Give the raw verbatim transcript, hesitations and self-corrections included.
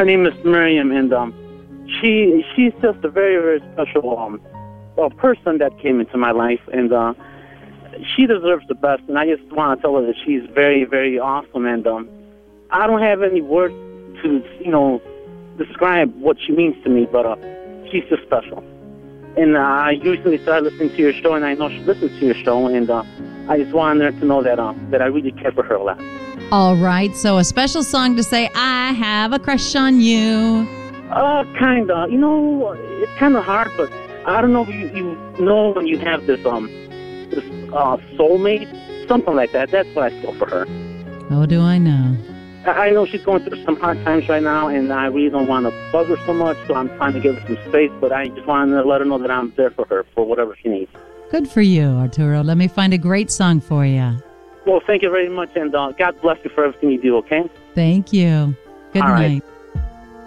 Her name is Miriam, and um, she she's just a very, very special um, well, person that came into my life, and uh, she deserves the best, and I just want to tell her that she's very, very awesome, and um, I don't have any words to, you know, describe what she means to me, but uh, she's just special. And uh, I recently started listening to your show, and I know she listens to your show, and uh, I just wanted her to know that uh, that I really care for her a lot. All right, so a special song to say, I have a crush on you. Uh, kind of. You know, it's kind of hard, but I don't know if you, you know when you have this, um, this uh, soulmate, something like that. That's what I feel for her. Oh, do I know? I know she's going through some hard times right now, and I really don't want to bug her so much, so I'm trying to give her some space, but I just wanted to let her know that I'm there for her, for whatever she needs. Good for you, Arturo. Let me find a great song for you. Well, thank you very much, and uh, God bless you for everything you do, okay? Thank you. Good All night. right.